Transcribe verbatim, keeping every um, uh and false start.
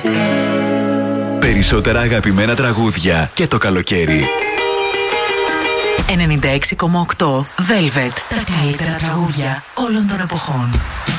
Περισσότερα αγαπημένα τραγούδια και το καλοκαίρι. ενενήντα έξι κόμμα οκτώ Velvet. Τα καλύτερα τραγούδια όλων των εποχών.